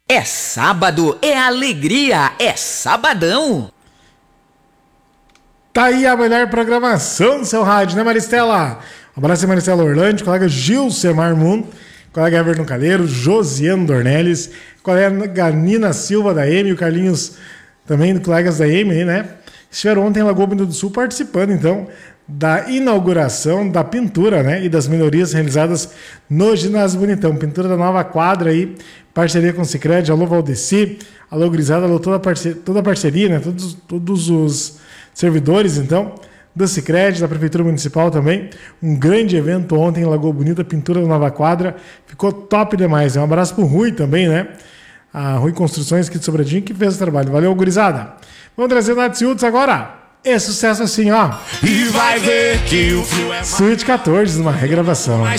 É sábado, é alegria, é sabadão. Tá aí a melhor programação do seu rádio, né, Maristela? Um abraço a Maristela Orlando, colega Gilcemar Mundo, colega Everton Calheiro, Josiano Dornelles, colega Nina Silva da EME, o Carlinhos também, do colegas da EME, né? Estiveram ontem em Lagoa Bonita do Sul participando, então, da inauguração da pintura, né? E das melhorias realizadas no Ginásio Bonitão. Pintura da nova quadra aí, parceria com o Sicredi, alô Valdeci, alô Grisada, alô toda a parceria, né? Todos os servidores, então, do Sicredi, da Prefeitura Municipal também. Um grande evento ontem em Lagoa Bonita, pintura da nova quadra. Ficou top demais. Um abraço pro Rui também, né? A Rui Construções aqui de Sobradinho, que fez o trabalho. Valeu, gurizada. Vamos trazer o Natsiuts agora. É sucesso assim, ó. E vai ver que o frio é Suíte 14, numa regravação.